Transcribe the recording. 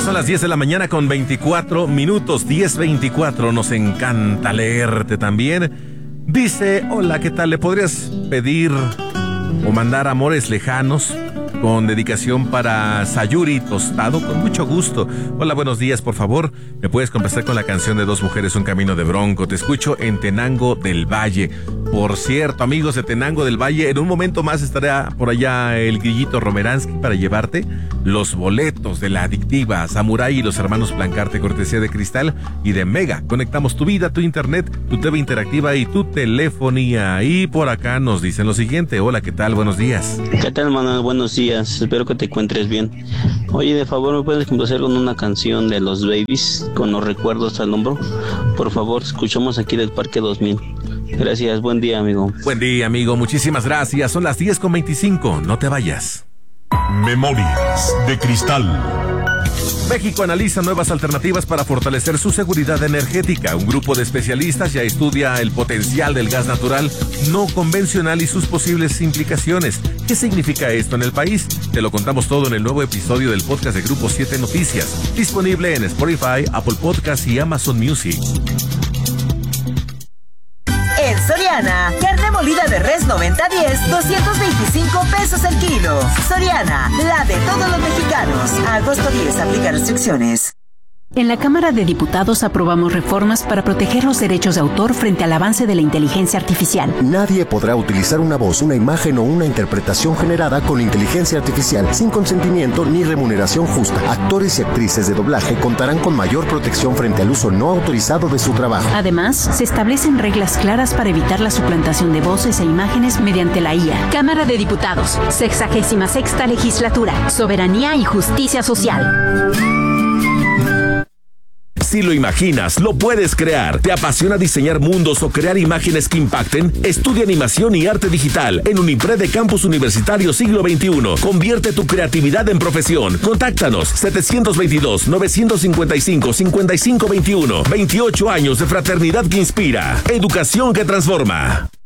son las 10 de la mañana con 24 minutos, 10:24. Nos encanta leerte también. Dice, hola, ¿qué tal? ¿Le podrías pedir o mandar amores lejanos con dedicación para Sayuri Tostado? Con mucho gusto. Hola, buenos días, por favor. ¿Me puedes complacer con la canción de Dos Mujeres, un Camino de Bronco? Te escucho en Tenango del Valle. Por cierto, amigos de Tenango del Valle, en un momento más estará por allá el Grillito Romeransky para llevarte los boletos de la adictiva Samurai y los hermanos Plancarte, cortesía de Cristal y de Mega. Conectamos tu vida, tu internet, tu TV interactiva y tu telefonía. Y por acá nos dicen lo siguiente. Hola, ¿qué tal? Buenos días. ¿Qué tal, Manuel? Buenos días. Espero que te encuentres bien. Oye, de favor, ¿me puedes complacer con una canción de los Babies, con los recuerdos al hombro? Por favor, escuchamos aquí del Parque 2000. Gracias, buen día, amigo. Buen día, amigo, muchísimas gracias. Son las 10:25, no te vayas. Memorias de Cristal. México analiza nuevas alternativas para fortalecer su seguridad energética. Un grupo de especialistas ya estudia el potencial del gas natural no convencional y sus posibles implicaciones. ¿Qué significa esto en el país? Te lo contamos todo en el nuevo episodio del podcast de Grupo 7 Noticias, disponible en Spotify, Apple Podcasts y Amazon Music. En Soriana, carne molida de res 90-10, 225 pesos el kilo. Soriana, la de todos los mexicanos. A agosto 10, aplica restricciones. En la Cámara de Diputados aprobamos reformas para proteger los derechos de autor frente al avance de la inteligencia artificial. Nadie podrá utilizar una voz, una imagen o una interpretación generada con inteligencia artificial sin consentimiento ni remuneración justa. Actores y actrices de doblaje contarán con mayor protección frente al uso no autorizado de su trabajo. Además, se establecen reglas claras para evitar la suplantación de voces e imágenes mediante la IA. Cámara de Diputados, 66ª Legislatura, Soberanía y Justicia Social. Si lo imaginas, lo puedes crear. ¿Te apasiona diseñar mundos o crear imágenes que impacten? Estudia animación y arte digital en Unimpred de Campus Universitario Siglo XXI. Convierte tu creatividad en profesión. Contáctanos 722-955-5521. 28 años de fraternidad que inspira. Educación que transforma.